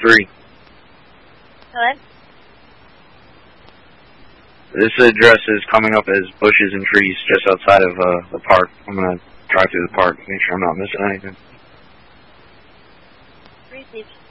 3. Hello? This address is coming up as bushes and trees just outside of the park. I'm going to drive through the park, make sure I'm not missing anything. Received.